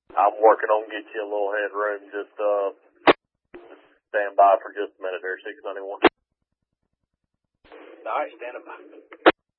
I'm working on get you a little headroom. Just stand by for just a minute there, 691. All right, standing by.